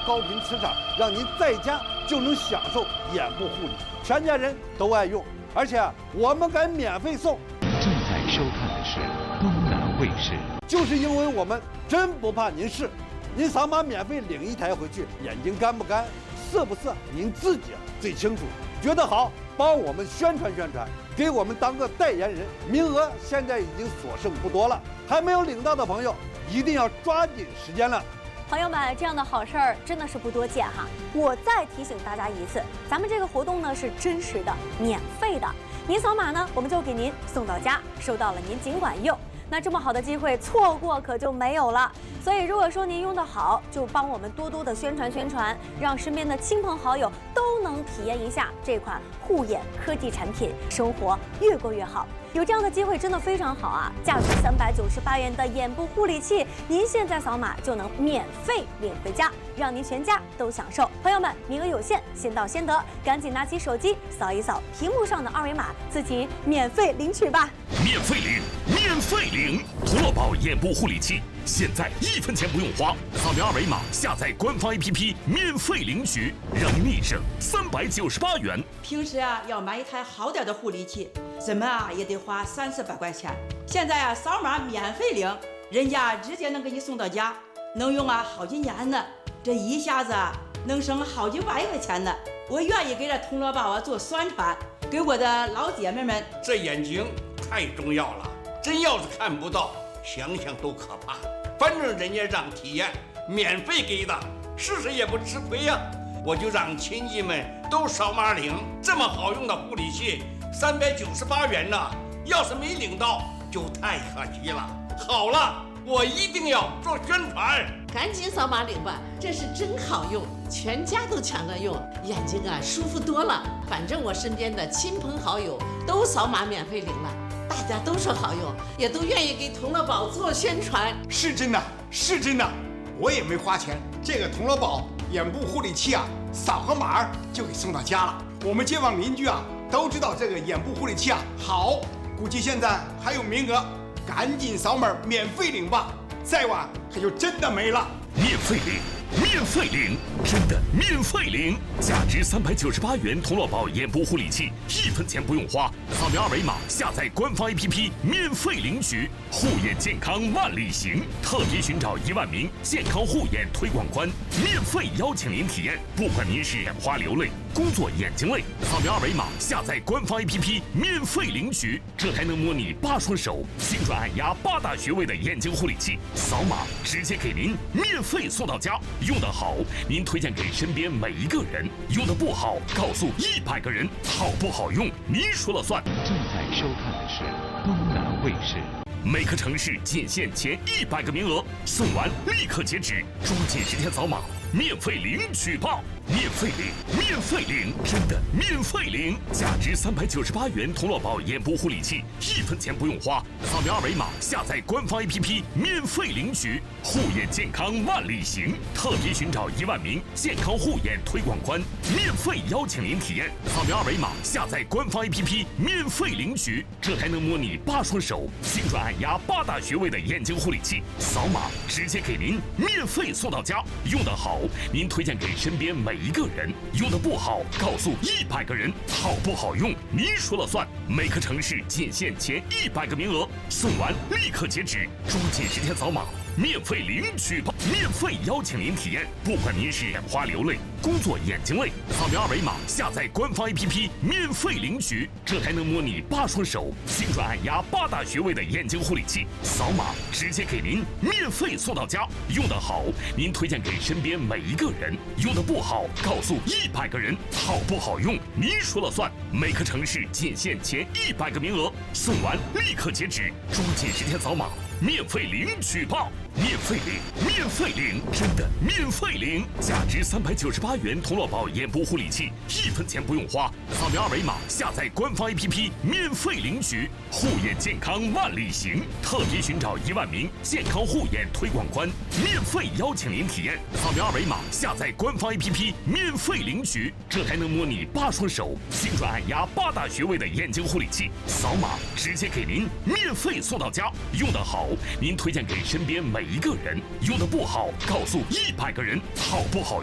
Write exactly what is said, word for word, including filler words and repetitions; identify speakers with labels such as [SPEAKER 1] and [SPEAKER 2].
[SPEAKER 1] 高频磁场，让您在家就能享受眼部护理，全家人都爱用，而且我们敢免费送。
[SPEAKER 2] 正在收看的是东南卫视。
[SPEAKER 1] 就是因为我们真不怕您试，您扫码免费领一台回去，眼睛干不干、涩不涩，您自己最清楚。觉得好，帮我们宣传宣传，给我们当个代言人。名额现在已经所剩不多了，还没有领到的朋友，一定要抓紧时间了。
[SPEAKER 3] 朋友们，这样的好事儿真的是不多见哈！我再提醒大家一次，咱们这个活动呢是真实的、免费的，您扫码呢，我们就给您送到家，收到了您尽管用。那这么好的机会，错过可就没有了。所以，如果说您用得好，就帮我们多多的宣传宣传，让身边的亲朋好友都能体验一下这款护眼科技产品，生活越过越好。有这样的机会真的非常好啊！价值三百九十八元的眼部护理器，您现在扫码就能免费领回家，让您全家都享受。朋友们，名额有限，先到先得，赶紧拿起手机扫一扫屏幕上的二维码，自己免费领取吧！
[SPEAKER 4] 免费领，免费领！图乐宝眼部护理器，现在一分钱不用花，扫描二维码下载官方 A P P 免费领取，让您立省三百九十八元。
[SPEAKER 5] 平时啊要买一台好点的护理器，怎么啊也得花三四百块钱。现在啊扫码免费领，人家直接能给你送到家，能用啊好几年呢。这一下子啊能省好几万块钱呢。我愿意给这通乐宝啊做宣传，给我的老姐妹们。
[SPEAKER 6] 这眼睛太重要了，真要是看不到，想想都可怕。反正人家让体验，免费给的，试试也不吃亏呀。我就让亲戚们都扫码领，这么好用的护理器，三百九十八元呢，要是没领到就太可惜了。好了，我一定要做宣传，
[SPEAKER 7] 赶紧扫码领吧，这是真好用，全家都抢着用，眼睛啊舒服多了。反正我身边的亲朋好友都扫码免费领了，大家都说好用，也都愿意给同乐宝做宣传。
[SPEAKER 8] 是真的，是真的，我也没花钱，这个同乐宝眼部护理器啊，扫个码就给送到家了。我们街坊邻居啊都知道这个眼部护理器啊好，估计现在还有名额，赶紧扫码免费领吧，再晚可就真的没了。
[SPEAKER 4] 免费领，免费领，真的免费领！价值三百九十八元同乐宝眼部护理器，一分钱不用花，扫描二维码下载官方 A P P 免费领取。护眼健康万里行，特别寻找一万名健康护眼推广官，免费邀请您体验。不管您是眼花流泪、工作眼睛累，扫描二维码下载官方 A P P 免费领取。这台能模拟八双手、心转按压八大穴位的眼睛护理器，扫码直接给您免费送到家。用得好，您推荐给身边每一个人；用得不好，告诉一百个人。好不好用，您说了算。
[SPEAKER 2] 正在收看的是东南卫视。
[SPEAKER 4] 每个城市仅限前一百个名额，送完立刻截止，抓紧时间扫码，免费领取吧！免费领，免费领，真的免费领！价值三百九十八元同乐宝眼部护理器，一分钱不用花，扫描二维码下载官方 A P P 免费领取。护眼健康万里行，特别寻找一万名健康护眼推广官，免费邀请您体验。扫描二维码下载官方 A P P 免费领取。这台能模拟八双手、心转按压八大穴位的眼睛护理器，扫码直接给您免费送到家。用得好，您推荐给身边每一个人；用得不好，告诉一百个人。好不好用，您说了算。每个城市仅限前一百个名额，送完立刻截止，抓紧时间扫码，免费领取吧！免费邀请您体验。不管您是眼花流泪、工作眼睛累，扫描二维码下载官方 A P P 免费领取。这台能模拟八双手、心转按压八大穴位的眼睛护理器，扫码直接给您免费送到家。用得好，您推荐给身边每一个人；用得不好，告诉一百个人。好不好用，您说了算。每个城市仅限前一百个名额，送完立刻截止，抓紧时间扫码，免费领取吧！免费领，免费领，真的免费领！价值三百九十八元同乐宝眼部护理器，一分钱不用花，扫描二维码下载官方 A P P 免费领取。护眼健康万里行，特别寻找一万名健康护眼推广官，免费邀请您体验。扫描二维码下载官方 A P P 免费领取。这台能模拟八双手、心转按压八大穴位的眼睛护理器，扫码直接给您免费送到家。用得好，您推荐给身边每一个人；用得不好，告诉一百个人。好不好